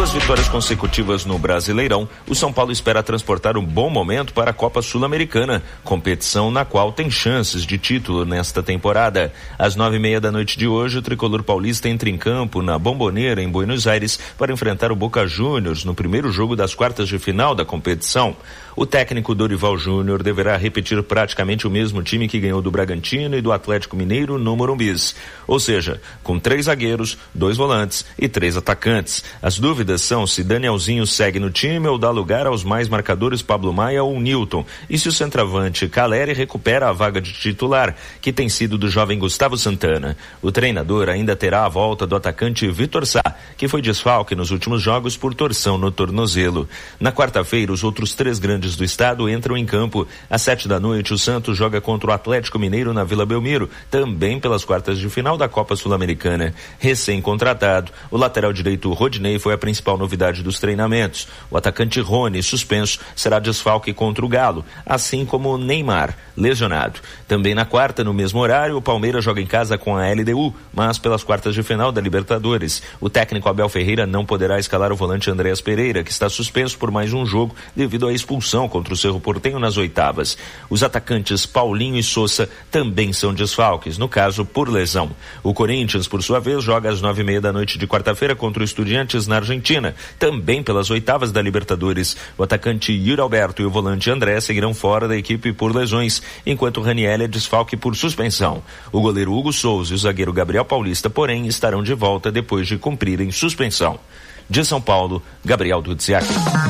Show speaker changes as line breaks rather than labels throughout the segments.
2 vitórias consecutivas no Brasileirão, o São Paulo espera transportar um bom momento para a Copa Sul-Americana, competição na qual tem chances de título nesta temporada. Às 9:30 da noite de hoje, o tricolor paulista entra em campo na Bombonera, em Buenos Aires, para enfrentar o Boca Juniors no primeiro jogo das quartas de final da competição. O técnico Dorival Júnior deverá repetir praticamente o mesmo time que ganhou do Bragantino e do Atlético Mineiro no Morumbis, ou seja, com 3 zagueiros, 2 volantes e 3 atacantes. As dúvidas são se Danielzinho segue no time ou dá lugar aos mais marcadores Pablo Maia ou Newton, e se o centroavante Caleri recupera a vaga de titular, que tem sido do jovem Gustavo Santana. O treinador ainda terá a volta do atacante Vitor Sá, que foi desfalque nos últimos jogos por torção no tornozelo. Na quarta-feira, os outros 3 grandes do estado entram em campo. Às 7 da noite, o Santos joga contra o Atlético Mineiro na Vila Belmiro, também pelas quartas de final da Copa Sul-Americana. Recém-contratado, o lateral direito Rodinei foi a principal novidade dos treinamentos. O atacante Rony, suspenso, será desfalque contra o Galo, assim como o Neymar, lesionado. Também na quarta, no mesmo horário, o Palmeiras joga em casa com a LDU, mas pelas quartas de final da Libertadores. O técnico Abel Ferreira não poderá escalar o volante Andréas Pereira, que está suspenso por mais um jogo devido à expulsão contra o Cerro Porteño nas oitavas. Os atacantes Paulinho e Sousa também são desfalques, no caso por lesão. O Corinthians, por sua vez, joga às 9:30 da noite de quarta-feira contra o Estudiantes na Argentina, também pelas oitavas da Libertadores. O atacante Yuri Alberto e o volante André seguirão fora da equipe por lesões, enquanto o Raniel é desfalque por suspensão. O goleiro Hugo Souza e o zagueiro Gabriel Paulista, porém, estarão de volta depois de cumprirem suspensão. De São Paulo, Gabriel Dudziak.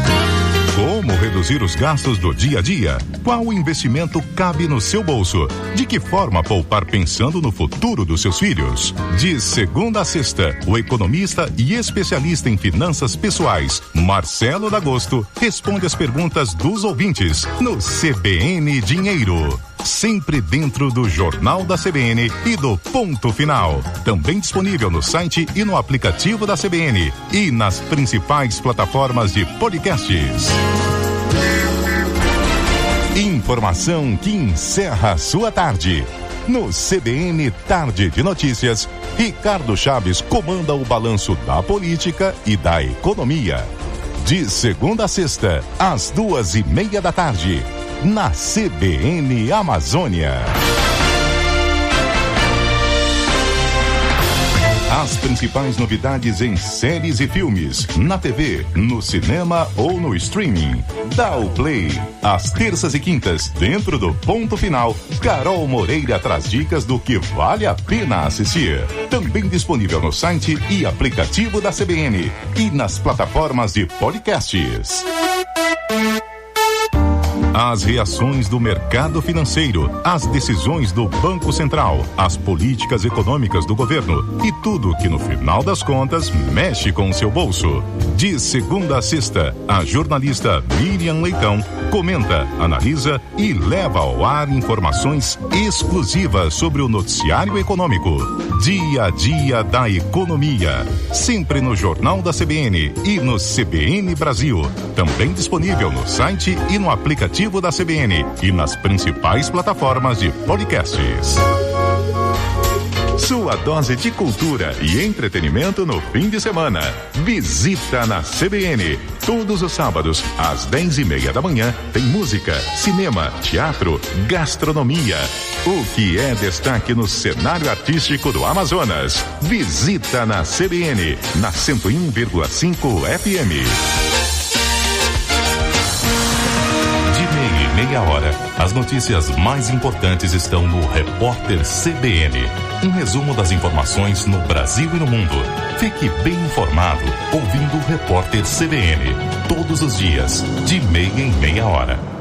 Como reduzir os gastos do dia a dia? Qual investimento cabe no seu bolso? De que forma poupar pensando no futuro dos seus filhos? De segunda a sexta, o economista e especialista em finanças pessoais, Marcelo D'Agosto, responde as perguntas dos ouvintes no CBN Dinheiro. Sempre dentro do Jornal da CBN e do Ponto Final. Também disponível no site e no aplicativo da CBN e nas principais plataformas de podcasts. Informação que encerra a sua tarde. No CBN Tarde de Notícias, Ricardo Chaves comanda o balanço da política e da economia. De segunda a sexta, às 2:30 da tarde. Na CBN Amazônia. As principais novidades em séries e filmes, na TV, no cinema ou no streaming. Dá o play. Às terças e quintas, dentro do Ponto Final, Carol Moreira traz dicas do que vale a pena assistir. Também disponível no site e aplicativo da CBN e nas plataformas de podcasts. As reações do mercado financeiro, as decisões do Banco Central, as políticas econômicas do governo e tudo que no final das contas mexe com o seu bolso. De segunda a sexta, a jornalista Miriam Leitão comenta, analisa e leva ao ar informações exclusivas sobre o noticiário econômico. Dia a dia da economia. Sempre no Jornal da CBN e no CBN Brasil. Também disponível no site e no aplicativo da CBN e nas principais plataformas de podcasts. Sua dose de cultura e entretenimento no fim de semana. Visita na CBN. Todos os sábados, às 10:30 da manhã, tem música, cinema, teatro, gastronomia. O que é destaque no cenário artístico do Amazonas. Visita na CBN, na 101,5 FM. Meia hora. As notícias mais importantes estão no Repórter CBN. Um resumo das informações no Brasil e no mundo. Fique bem informado ouvindo o Repórter CBN. Todos os dias, de meia em meia hora.